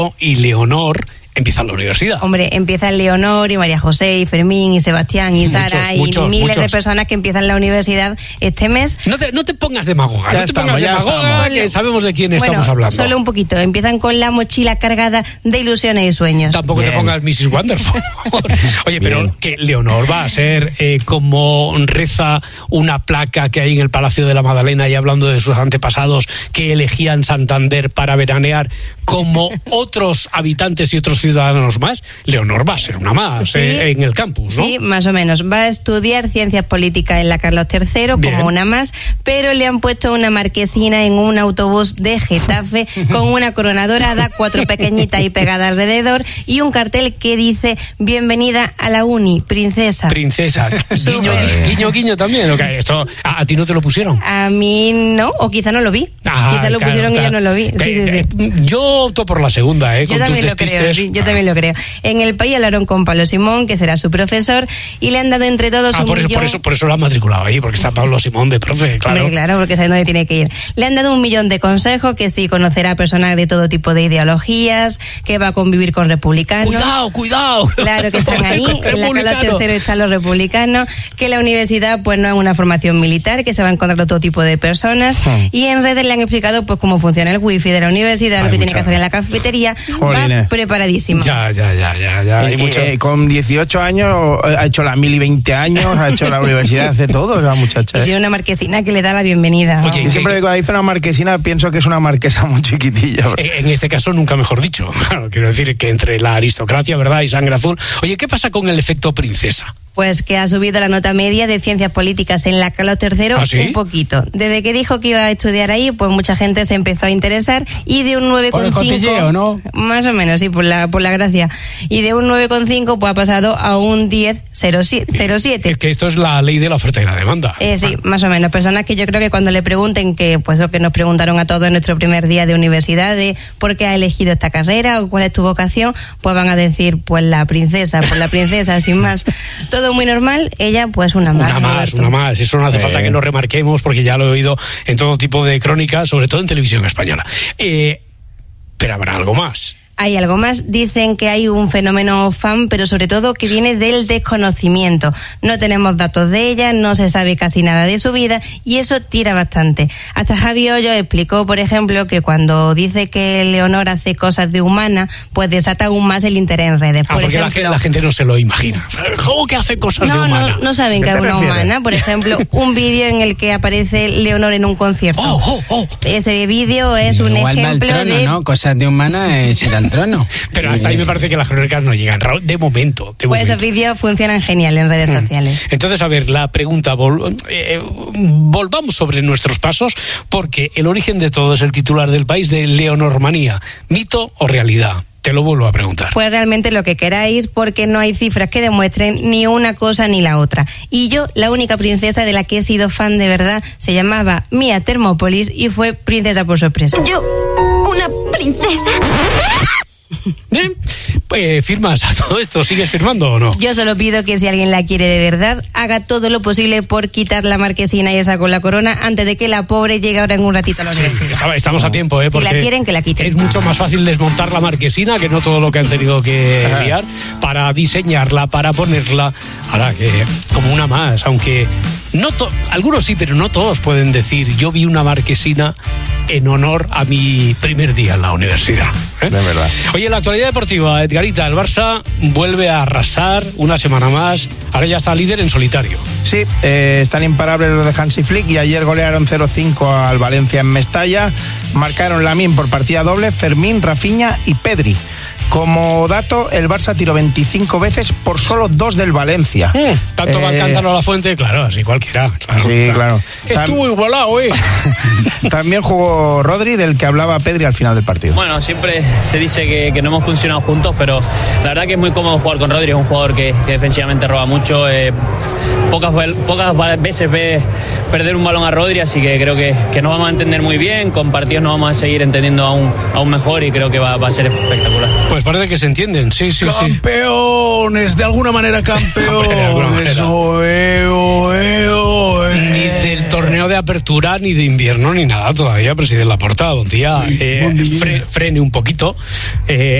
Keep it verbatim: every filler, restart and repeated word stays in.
y Leonor empiezan la universidad. Hombre, empiezan Leonor y María José y Fermín y Sebastián y Sara muchos, y muchos, miles muchos. de personas que empiezan la universidad este mes. No te, no te pongas demagoga, Ya no te estamos, pongas ya demagoga, estamos. que sabemos de quién Bueno, estamos hablando. solo un poquito. Empiezan con la mochila cargada de ilusiones y sueños. Tampoco Bien. te pongas missus Wonderful. Oye, pero Bien. que Leonor va a ser eh, como reza una placa que hay en el Palacio de la Magdalena, y hablando de sus antepasados que elegían Santander para veranear, como otros habitantes y otros ciudadanos más. Leonor va a ser una más Sí. eh, en el campus, ¿no? Sí, más o menos. Va a estudiar ciencias políticas en la Carlos tercero, Bien. como una más, pero le han puesto una marquesina en un autobús de Getafe con una corona dorada, cuatro pequeñitas y pegadas alrededor, y un cartel que dice: bienvenida a la uni, princesa. Princesa. Guiño, guiño, guiño también. ¿O qué? Esto, ¿a, a ti no te lo pusieron? A mí no, o quizá no lo vi. Ah, quizá lo claro, pusieron claro. y yo no lo vi. Sí, Eh, sí, sí. eh, Yo opto por la segunda, ¿eh? Yo Con tus también lo creo, despistes. sí, yo también lo creo. En el país hablaron con Pablo Simón, que será su profesor, y le han dado entre todos Ah, un por eso, millón... por eso, por eso lo han matriculado ahí, porque está Pablo Simón de profe, claro. Hombre, claro, porque sabe dónde tiene que ir. Le han dado un millón de consejos, que sí conocerá personas de todo tipo de ideologías, que va a convivir con republicanos. Cuidado, cuidado. Claro que están ahí, Con en la Carlos republicanos. tercero están los republicanos, que la universidad pues no es una formación militar, que se va a encontrar con todo tipo de personas, Hmm. y en redes le han explicado pues cómo funciona el wifi de la universidad, Hay lo que tiene mucha- que hacer en la cafetería. Jolines. Va preparadísimo. Ya, ya, ya, ya, ya. Hay Y, mucho. eh, con dieciocho años eh, ha hecho la mil y veinte años, ha hecho la universidad, hace todo la muchacha. Y ¿eh? tiene una marquesina que le da la bienvenida. Oye, Y siempre que cuando dice una marquesina pienso que es una marquesa muy chiquitilla. Eh, En este caso, nunca mejor dicho. Claro, quiero decir que entre la aristocracia, ¿verdad?, y sangre azul. Oye, ¿qué pasa con el efecto princesa? Pues que ha subido la nota media de ciencias políticas en la Carlos tercero ¿Ah, sí? un poquito. Desde que dijo que iba a estudiar ahí, pues mucha gente se empezó a interesar, y de un nueve Por coma el cinco... cotilleo, ¿no? Más o menos, sí, por la, por la gracia. Y de un nueve coma cinco pues ha pasado a un diez coma cero siete. Es que esto es la ley de la oferta y la demanda. Eh, sí, más o menos. Personas que yo creo que cuando le pregunten, que pues lo que nos preguntaron a todos en nuestro primer día de universidad, de por qué ha elegido esta carrera o cuál es tu vocación, pues van a decir, pues la princesa, pues la princesa, sin más. Todo muy normal, ella pues una más. Una más, Roberto. una más. Eso no hace Eh. falta que lo remarquemos, porque ya lo he oído en todo tipo de crónicas, sobre todo en televisión española. Eh, pero habrá algo más. Hay algo más. Dicen que hay un fenómeno fan, pero sobre todo que viene del desconocimiento. No tenemos datos de ella, no se sabe casi nada de su vida, y eso tira bastante. Hasta Javi Hoyo explicó, por ejemplo, que cuando dice que Leonor hace cosas de humana, pues desata aún más el interés en redes. Ah, Por porque la ejemplo, gente, la gente no se lo imagina. ¿Cómo que hace cosas de no, humana? no, no saben ¿Qué que es te una refieres? humana. Por ejemplo, un vídeo en el que aparece Leonor en un concierto. Oh, oh, oh. Ese vídeo es un Igual va el ejemplo trono, de... ¿no? Cosas de humana es ir al trono. Pero hasta ahí me parece que las crónicas no llegan, Raúl, de momento. De Pues momento. esos vídeos funcionan genial en redes sociales. Entonces, a ver, la pregunta, vol- eh, volvamos sobre nuestros pasos, porque el origen de todo es el titular del país de Leonormanía. ¿Mito o realidad? Te lo vuelvo a preguntar. Pues realmente lo que queráis, porque no hay cifras que demuestren ni una cosa ni la otra. Y yo, la única princesa de la que he sido fan de verdad, se llamaba Mía Thermopolis y fue princesa por sorpresa. ¿Yo? ¿Una princesa? Bien. Eh, ¿Firmas a todo esto? ¿Sigues firmando o no? Yo solo pido que si alguien la quiere de verdad, haga todo lo posible por quitar la marquesina y esa con la corona antes de que la pobre llegue ahora en un ratito a la Sí, universidad. estamos- estamos a tiempo, ¿eh? Si la Porque quieren, que la quiten. es mucho más fácil desmontar la marquesina que no todo lo que han tenido que Ajá. liar para diseñarla, para ponerla. Ahora que como una más, aunque no to- algunos sí, pero no todos pueden decir yo vi una marquesina en honor a mi primer día en la universidad. ¿eh? De verdad. Oye, en la actualidad deportiva, Edgarita, el Barça vuelve a arrasar una semana más. Ahora ya está líder en solitario. Sí, eh, están imparables los de Hansi Flick y ayer golearon cero cinco al Valencia en Mestalla. Marcaron Lamine por partida doble, Fermín, Rafinha y Pedri. Como dato, el Barça tiró veinticinco veces por solo dos del Valencia. Tanto va el Eh, cántaro a la fuente, claro, así cualquiera. Claro, Sí, claro. Estuvo igualado, ¿eh? También jugó Rodri, del que hablaba Pedri al final del partido. Bueno, siempre se dice que, que no hemos funcionado juntos, pero la verdad que es muy cómodo jugar con Rodri, es un jugador que, que defensivamente roba mucho, eh, pocas, pocas veces ves perder un balón a Rodri, así que creo que, que nos vamos a entender muy bien, con partidos nos vamos a seguir entendiendo aún, aún mejor y creo que va, va a ser espectacular. Pues parece que se entienden, sí, sí, sí. Campeones, de alguna manera campeones. de alguna manera. Oe, oe, oe. Ni del torneo de apertura, ni de invierno, ni nada todavía, presidente Laporta. Buen día. Eh, Buen día. Fre, frene un poquito. Eh,